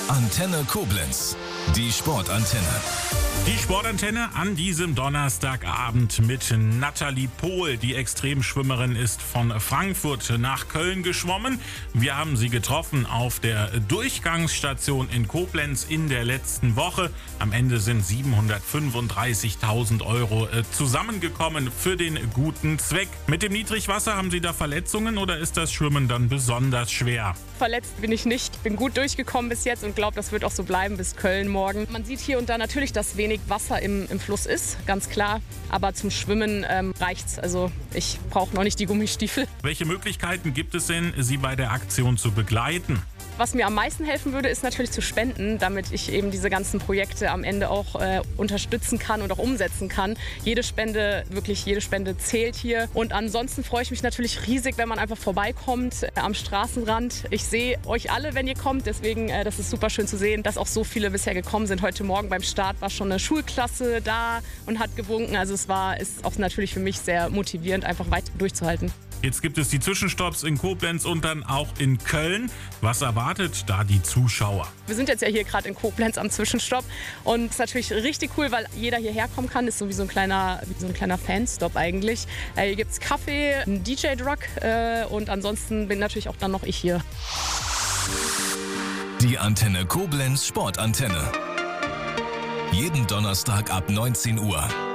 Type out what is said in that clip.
Antenne Koblenz, die Sportantenne. Die Sportantenne an diesem Donnerstagabend mit Nathalie Pohl. Die Extremschwimmerin ist von Frankfurt nach Köln geschwommen. Wir haben sie getroffen auf der Durchgangsstation in Koblenz in der letzten Woche. Am Ende sind 735.000 € zusammengekommen für den guten Zweck. Mit dem Niedrigwasser haben Sie da Verletzungen oder ist das Schwimmen dann besonders schwer? Verletzt bin ich nicht. Bin gut durchgekommen bis jetzt und glaube, das wird auch so bleiben bis Köln morgen. Man sieht hier und da natürlich, dass wenig Wasser im Fluss ist, ganz klar. Aber zum Schwimmen reicht's. Also ich brauche noch nicht die Gummistiefel. Welche Möglichkeiten gibt es denn, Sie bei der Aktion zu begleiten? Was mir am meisten helfen würde, ist natürlich zu spenden, damit ich eben diese ganzen Projekte am Ende auch unterstützen kann und auch umsetzen kann. Jede Spende zählt hier. Und ansonsten freue ich mich natürlich riesig, wenn man einfach vorbeikommt am Straßenrand. Ich sehe euch alle, wenn ihr kommt. Deswegen, das ist super schön zu sehen, dass auch so viele bisher gekommen sind. Heute Morgen beim Start war schon eine Schulklasse da und hat gewunken. Also ist auch natürlich für mich sehr motivierend, einfach weiter durchzuhalten. Jetzt gibt es die Zwischenstopps in Koblenz und dann auch in Köln. Was erwartet da die Zuschauer? Wir sind jetzt ja hier gerade in Koblenz am Zwischenstopp und es ist natürlich richtig cool, weil jeder hierher kommen kann. Ist so wie so ein kleiner Fanstop eigentlich. Hier gibt es Kaffee, einen DJ-Drug und ansonsten bin natürlich auch dann noch ich hier. Die Antenne Koblenz Sportantenne. Jeden Donnerstag ab 19 Uhr.